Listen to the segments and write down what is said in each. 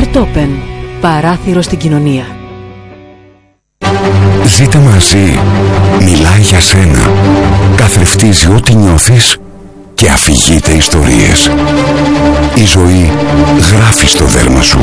Open. Παράθυρο στην κοινωνία. Ζήτα μαζί. Μιλάει για σένα. Καθρεφτίζει ό,τι νιώθεις και αφηγείται ιστορίες. Η ζωή γράφει στο δέρμα σου.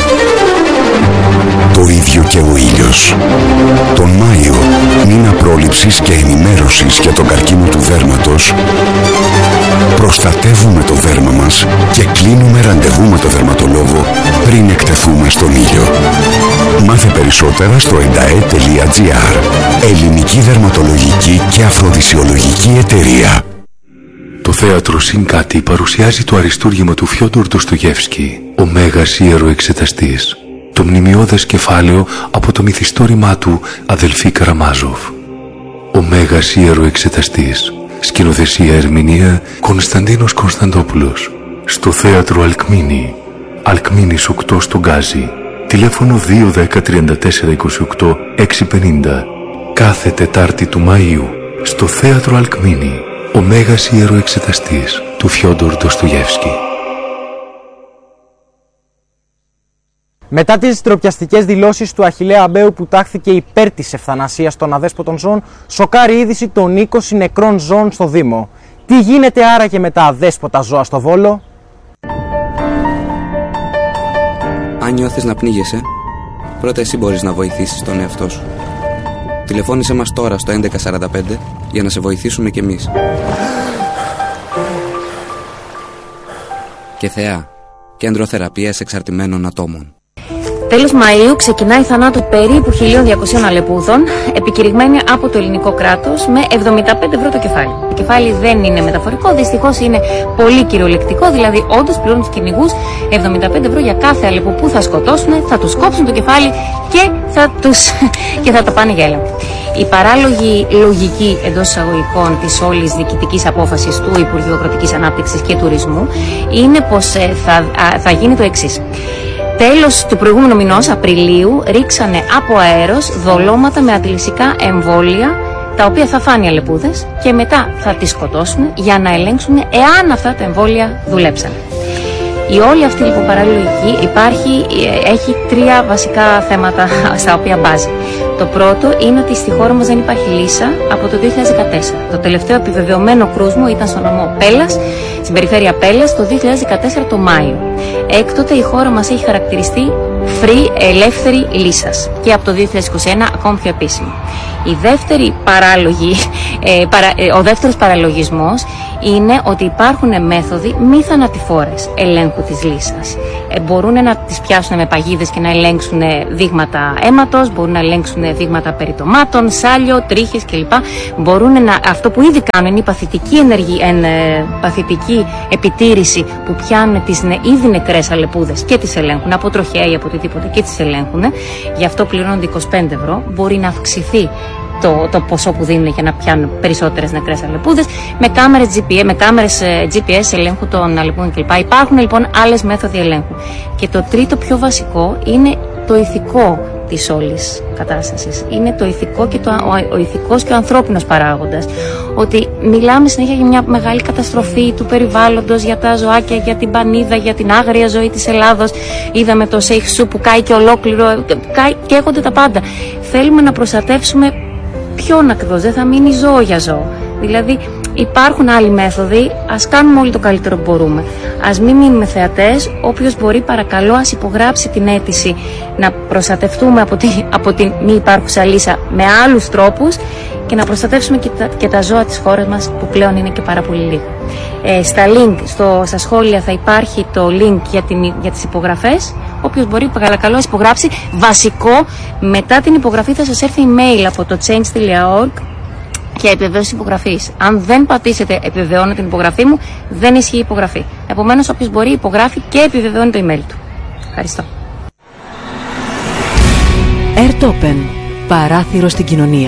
Το ίδιο και ο ήλιος. Τον Μάιο, μήνα πρόληψης και ενημέρωσης για τον καρκίνο του δέρματος, προστατεύουμε το δέρμα μας και κλείνουμε ραντεβού με το δερματολόγο πριν εκτεθούμε στον ήλιο. Μάθε περισσότερα στο endae.gr. Ελληνική δερματολογική και αφροδισιολογική εταιρεία. Το θέατρο Συνκάτι παρουσιάζει το αριστούργημα του Φιόντορ Ντοστογεύσκη, ο Μέγας Ιεροεξεταστής. Το μνημιώδες κεφάλαιο από το μυθιστόρημά του Αδελφή Καραμάζοφ. Ο Μέγας Ιεροεξεταστής. Σκηνοθεσία ερμηνεία Κωνσταντίνος Κωνσταντόπουλος. Στο θέατρο Αλκμίνη. Αλκμίνης 8 στο Γκάζι. Τηλέφωνο 210 34 28 650. Κάθε Τετάρτη του Μαΐου. Στο θέατρο Αλκμίνη. Ο Μέγας Ιεροεξεταστής του Φιόντορ Ντοστογεύσκη. Μετά τις ντροπιαστικές δηλώσεις του Αχιλλέα Αμπέου που τάχθηκε υπέρ της ευθανασίας των αδέσποτων ζώων, σοκάρει είδηση των 20 νεκρών ζώων στο Δήμο. Τι γίνεται άραγε με τα αδέσποτα ζώα στο Βόλο? Αν νιώθεις να πνίγεσαι, πρώτα εσύ μπορείς να βοηθήσεις τον εαυτό σου. Τηλεφώνησέ μας τώρα στο 1145 για να σε βοηθήσουμε κι εμείς. Και Θεά, Κέντρο Θεραπείας Εξαρτημένων Ατόμων. Τέλος Μαΐου ξεκινάει θανάτου περίπου 1.200 αλεπούδων, επικηρυγμένη από το ελληνικό κράτος με 75 ευρώ το κεφάλι. Το κεφάλι δεν είναι μεταφορικό, δυστυχώς είναι πολύ κυριολεκτικό, δηλαδή όντως πληρώνουν τους κυνηγούς 75 ευρώ για κάθε αλεπού που θα σκοτώσουν, θα τους κόψουν το κεφάλι και θα τα πάνε για έλεγχο. Η παράλογη λογική εντός εισαγωγικών της όλης διοικητικής απόφασης του Υπουργείου Αγροτικής Ανάπτυξης και Τουρισμού είναι πως θα γίνει το εξής. Τέλος του προηγούμενου μηνός, Απριλίου, ρίξανε από αέρος δολώματα με αντιλυσικά εμβόλια, τα οποία θα φάνε οι αλεπούδες και μετά θα τις σκοτώσουν για να ελέγξουν εάν αυτά τα εμβόλια δουλέψαν. Η όλη αυτή λοιπόν παραλογική έχει τρία βασικά θέματα στα οποία μπάζει. Το πρώτο είναι ότι στη χώρα μας δεν υπάρχει λύσα από το 2014. Το τελευταίο επιβεβαιωμένο κρούσμο ήταν στο νομό Πέλλας, στην περιφέρεια Πέλλας, το 2014 το Μάιο. Έκτοτε η χώρα μας έχει χαρακτηριστεί ελεύθερη λύσας και από το 2021 ακόμη πιο επίσημο. Ο δεύτερος παραλογισμός είναι ότι υπάρχουν μέθοδοι μη θανατηφόρες ελέγχου της λύσας. Μπορούν να τις πιάσουν με παγίδες και να ελέγξουν δείγματα αίματος, μπορούν να ελέγξουν δείγματα περιτομάτων, σάλιο, τρίχες κλπ. Αυτό που ήδη κάνουν είναι η παθητική επιτήρηση που πιάνουν τις ήδη νεκρές αλεπούδες και τις ελέγχουν από τροχέα ή από οτιδήποτε και τις ελέγχουν. Γι' αυτό πληρώνονται 25 ευρώ. Μπορεί να αυξηθεί το ποσό που δίνουν για να πιάνουν περισσότερες νεκρές αλεπούδες με κάμερες GPS ελέγχου των αλεπούδων κλπ. Υπάρχουν λοιπόν άλλες μέθοδοι ελέγχου. Και το τρίτο πιο βασικό είναι το ηθικό της όλης κατάστασης. Είναι το ηθικό και ο ηθικός και ο ανθρώπινος παράγοντας. Ότι μιλάμε συνέχεια για μια μεγάλη καταστροφή του περιβάλλοντος, για τα ζωάκια, για την πανίδα, για την άγρια ζωή της Ελλάδος. Είδαμε το Σέιχ που κάει και ολόκληρο, καίγονται τα πάντα. Θέλουμε να προστατεύσουμε ποιον ακριβώς, δεν θα μείνει ζώο για ζώο. Δηλαδή υπάρχουν άλλοι μέθοδοι, ας κάνουμε όλοι το καλύτερο που μπορούμε. Ας μην μείνουμε θεατές, όποιος μπορεί παρακαλώ ας υπογράψει την αίτηση να προστατευτούμε από την μη υπάρχουσα λύσα με άλλους τρόπους και να προστατεύσουμε και τα ζώα της χώρας μας που πλέον είναι και πάρα πολύ λίγα. Στα σχόλια θα υπάρχει το link για τις υπογραφές. Όποιος μπορεί παρακαλώ ας υπογράψει. Βασικό, μετά την υπογραφή θα σας έρθει email από το change.org και επιβεβαίωση υπογραφής. Αν δεν πατήσετε επιβεβαιώνω την υπογραφή μου, δεν ισχύει η υπογραφή. Επομένως, όποιος μπορεί υπογράφει και επιβεβαιώνει το email του. Ευχαριστώ. Open. Παράθυρο στην κοινωνία.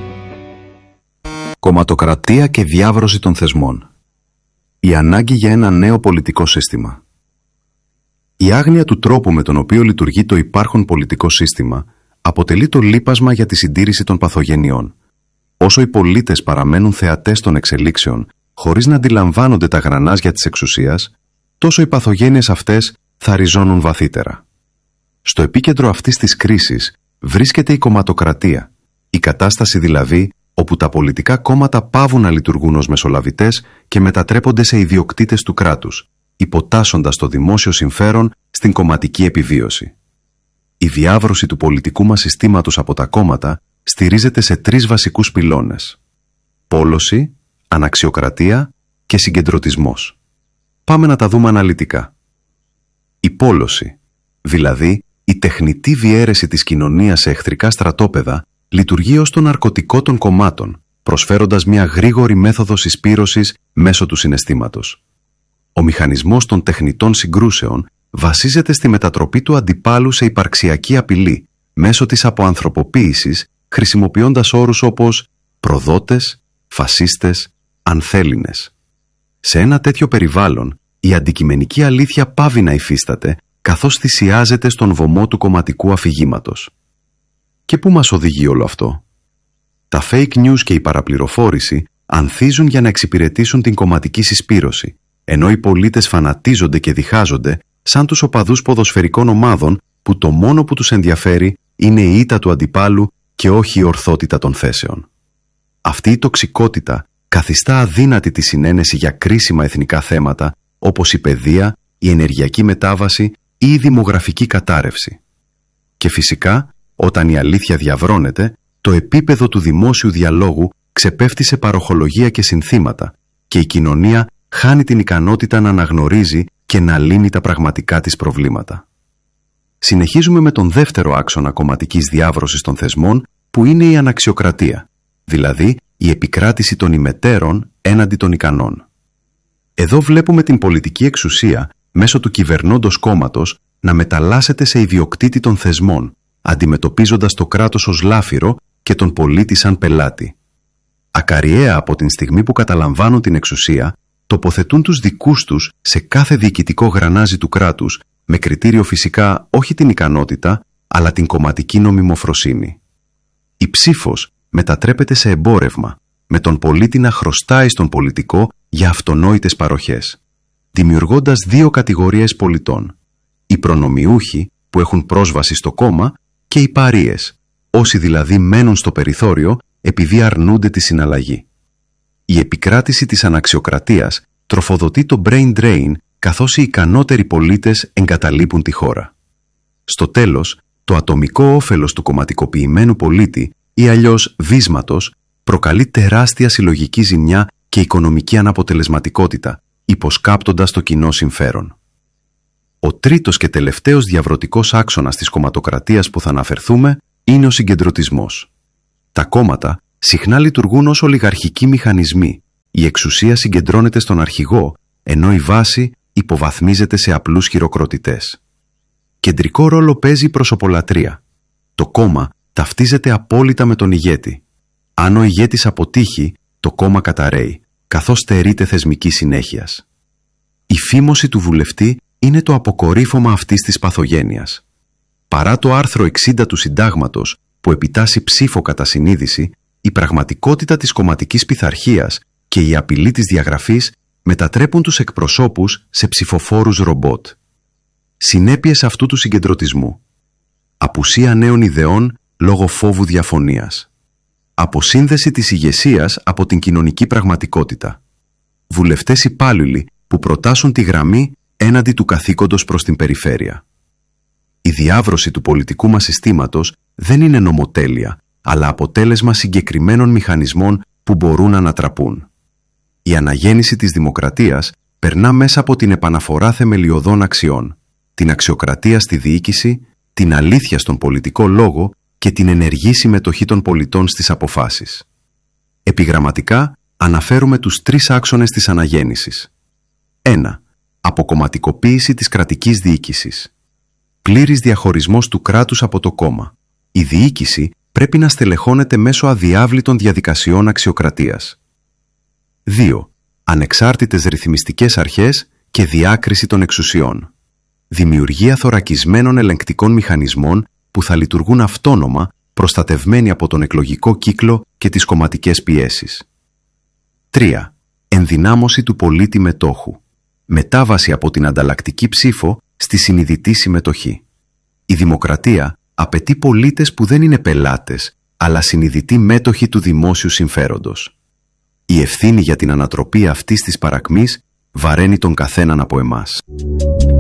Κομματοκρατία και διάβρωση των θεσμών. Η ανάγκη για ένα νέο πολιτικό σύστημα. Η άγνοια του τρόπου με τον οποίο λειτουργεί το υπάρχον πολιτικό σύστημα αποτελεί το λείπασμα για τη συντήρηση των παθογενειών. Όσο οι πολίτες παραμένουν θεατές των εξελίξεων, χωρίς να αντιλαμβάνονται τα γρανάζια της εξουσίας, τόσο οι παθογένειες αυτές θα ριζώνουν βαθύτερα. Στο επίκεντρο αυτής της κρίσης βρίσκεται η κομματοκρατία, η κατάσταση δηλαδή όπου τα πολιτικά κόμματα παύουν να λειτουργούν ως μεσολαβητές και μετατρέπονται σε ιδιοκτήτες του κράτους, υποτάσσοντας το δημόσιο συμφέρον στην κομματική επιβίωση. Η διάβρωση του πολιτικού μας συστήματος από τα κόμματα στηρίζεται σε 3 βασικούς πυλώνες: πόλωση, αναξιοκρατία και συγκεντρωτισμός. Πάμε να τα δούμε αναλυτικά. Η πόλωση, δηλαδή η τεχνητή διαίρεση της κοινωνίας σε εχθρικά στρατόπεδα, λειτουργεί ως το ναρκωτικό των κομμάτων, προσφέροντας μια γρήγορη μέθοδο συσπήρωσης μέσω του συναισθήματος. Ο μηχανισμός των τεχνητών συγκρούσεων βασίζεται στη μετατροπή του αντιπάλου σε υπαρξιακή απειλή μέσω της αποανθρωποποίησης, χρησιμοποιώντας όρους όπως προδότες, φασίστες, ανθέληνες. Σε ένα τέτοιο περιβάλλον, η αντικειμενική αλήθεια πάβει να υφίσταται, καθώς θυσιάζεται στον βωμό του κομματικού αφηγήματος. Και πού μας οδηγεί όλο αυτό? Τα fake news και η παραπληροφόρηση ανθίζουν για να εξυπηρετήσουν την κομματική συσπήρωση, ενώ οι πολίτες φανατίζονται και διχάζονται σαν τους οπαδούς ποδοσφαιρικών ομάδων που το μόνο που τους ενδιαφέρει είναι η ήττα του αντιπάλου και όχι η ορθότητα των θέσεων. Αυτή η τοξικότητα καθιστά αδύνατη τη συνένεση για κρίσιμα εθνικά θέματα όπως η παιδεία, η ενεργειακή μετάβαση ή η δημογραφική κατάρρευση. Και φυσικά, όταν η αλήθεια διαβρώνεται, το επίπεδο του δημόσιου διαλόγου ξεπέφτει σε παροχολογία και συνθήματα και η κοινωνία χάνει την ικανότητα να αναγνωρίζει και να λύνει τα πραγματικά της προβλήματα. Συνεχίζουμε με τον δεύτερο άξονα κομματικής διάβρωσης των θεσμών, που είναι η αναξιοκρατία, δηλαδή η επικράτηση των ημετέρων έναντι των ικανών. Εδώ βλέπουμε την πολιτική εξουσία μέσω του κυβερνώντος κόμματος να μεταλλάσσεται σε ιδιοκτήτη των θεσμών, αντιμετωπίζοντας το κράτος ως λάφυρο και τον πολίτη σαν πελάτη. Ακαριέα από την στιγμή που καταλαμβάνουν την εξουσία, τοποθετούν τους δικούς τους σε κάθε διοικητικό γρανάζι του κράτους, με κριτήριο φυσικά όχι την ικανότητα, αλλά την κομματική νομιμοφροσύνη. Η ψήφος μετατρέπεται σε εμπόρευμα, με τον πολίτη να χρωστάει στον πολιτικό για αυτονόητες παροχές, δημιουργώντας 2 κατηγορίες πολιτών: οι προνομιούχοι που έχουν πρόσβαση στο κόμμα και οι παρείες, όσοι δηλαδή μένουν στο περιθώριο επειδή αρνούνται τη συναλλαγή. Η επικράτηση της αναξιοκρατίας τροφοδοτεί το brain drain, καθώς οι ικανότεροι πολίτες εγκαταλείπουν τη χώρα. Στο τέλος, το ατομικό όφελος του κομματικοποιημένου πολίτη ή αλλιώς βίσματος προκαλεί τεράστια συλλογική ζημιά και οικονομική αναποτελεσματικότητα, υποσκάπτοντας το κοινό συμφέρον. Ο τρίτος και τελευταίος διαβρωτικός άξονας της κομματοκρατίας που θα αναφερθούμε είναι ο συγκεντρωτισμός. Τα κόμματα συχνά λειτουργούν ως ολιγαρχικοί μηχανισμοί. Η εξουσία συγκεντρώνεται στον αρχηγό, ενώ η βάση υποβαθμίζεται σε απλούς χειροκροτητές. Κεντρικό ρόλο παίζει η προσωπολατρία. Το κόμμα ταυτίζεται απόλυτα με τον ηγέτη. Αν ο ηγέτης αποτύχει, το κόμμα καταρρέει, καθώς στερείται θεσμική συνέχειας. Η φήμωση του βουλευτή είναι το αποκορύφωμα αυτής της παθογένειας. Παρά το άρθρο 60 του Συντάγματος, που επιτάσσει ψήφο κατά συνείδηση, η πραγματικότητα της κομματικής πειθαρχίας και η απειλή της διαγραφής μετατρέπουν τους εκπροσώπους σε ψηφοφόρους ρομπότ. Συνέπειες αυτού του συγκεντρωτισμού: απουσία νέων ιδεών λόγω φόβου διαφωνίας, αποσύνδεση της ηγεσίας από την κοινωνική πραγματικότητα, βουλευτές υπάλληλοι που προτάσουν τη γραμμή έναντι του καθήκοντος προς την περιφέρεια. Η διάβρωση του πολιτικού μας συστήματος δεν είναι νομοτέλεια, αλλά αποτέλεσμα συγκεκριμένων μηχανισμών που μπορούν να ανατραπούν. Η αναγέννηση της δημοκρατίας περνά μέσα από την επαναφορά θεμελιωδών αξιών, την αξιοκρατία στη διοίκηση, την αλήθεια στον πολιτικό λόγο και την ενεργή συμμετοχή των πολιτών στις αποφάσεις. Επιγραμματικά αναφέρουμε τους 3 άξονες της αναγέννησης. 1. Αποκομματικοποίηση της κρατικής διοίκησης. Πλήρης διαχωρισμός του κράτους από το κόμμα. Η διοίκηση πρέπει να στελεχώνεται μέσω αδιάβλητων διαδικασιών αξιοκρατίας. 2. Ανεξάρτητες ρυθμιστικές αρχές και διάκριση των εξουσιών. Δημιουργία θωρακισμένων ελεγκτικών μηχανισμών που θα λειτουργούν αυτόνομα, προστατευμένοι από τον εκλογικό κύκλο και τις κομματικές πιέσεις. 3. Ενδυνάμωση του πολίτη μετόχου. Μετάβαση από την ανταλλακτική ψήφο στη συνειδητή συμμετοχή. Η δημοκρατία απαιτεί πολίτες που δεν είναι πελάτες, αλλά συνειδητοί μέτοχοι του δημόσιου συμφέροντος. Η ευθύνη για την ανατροπή αυτής της παρακμής βαραίνει τον καθέναν από εμάς.